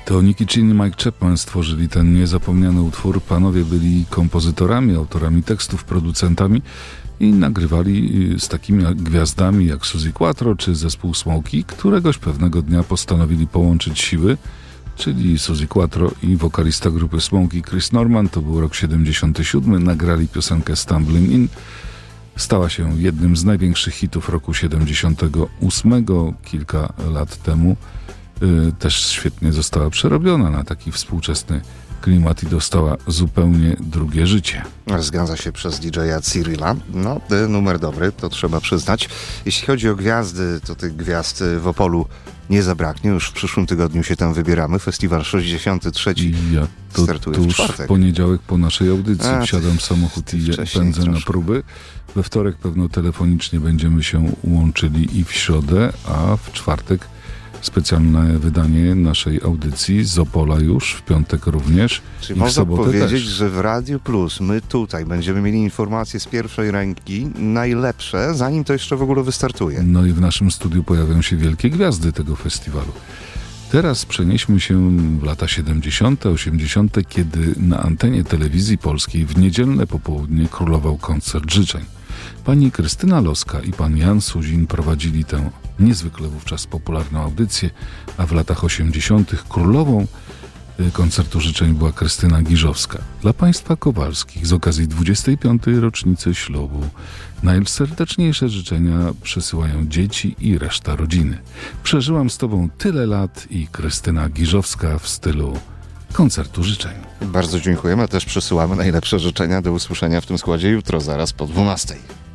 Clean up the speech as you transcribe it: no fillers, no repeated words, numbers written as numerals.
To Nicky Chinn i Mike Chapman stworzyli ten niezapomniany utwór. Panowie byli kompozytorami, autorami tekstów, producentami i nagrywali z takimi gwiazdami jak Suzi Quatro czy zespół Smokey. Któregoś pewnego dnia postanowili połączyć siły, czyli Suzi Quatro i wokalista grupy Smokey Chris Norman. To był rok 77. Nagrali piosenkę Stumbling In. Stała się jednym z największych hitów roku 78. Kilka lat temu też świetnie została przerobiona na taki współczesny klimat i dostała zupełnie drugie życie. Zgadza się, przez DJ-a Cyrilla. No, numer dobry, to trzeba przyznać. Jeśli chodzi o gwiazdy, to tych gwiazd w Opolu nie zabraknie. Już w przyszłym tygodniu się tam wybieramy. Festiwal 63 startuje w czwartek. W poniedziałek po naszej audycji wsiadam w samochód i pędzę na próby. We wtorek pewno telefonicznie będziemy się łączyli i w środę, a w czwartek specjalne wydanie naszej audycji z Opola już, w piątek również. Czyli i w można sobotę powiedzieć, też. że w Radiu Plus my tutaj będziemy mieli informacje z pierwszej ręki, najlepsze, zanim to jeszcze w ogóle wystartuje. No i w naszym studiu pojawią się wielkie gwiazdy tego festiwalu. Teraz przenieśmy się w lata 70., 80., kiedy na antenie telewizji polskiej w niedzielne popołudnie królował koncert życzeń. Pani Krystyna Loska i pan Jan Suzin prowadzili tę niezwykle wówczas popularną audycję, a w latach 80. królową koncertu życzeń była Krystyna Giżowska. Dla państwa Kowalskich z okazji 25. rocznicy ślubu najserdeczniejsze życzenia przesyłają dzieci i reszta rodziny. Przeżyłam z tobą tyle lat i Krystyna Giżowska w stylu koncertu życzeń. Bardzo dziękujemy, też przesyłamy najlepsze życzenia. Do usłyszenia w tym składzie jutro, zaraz po 12:00.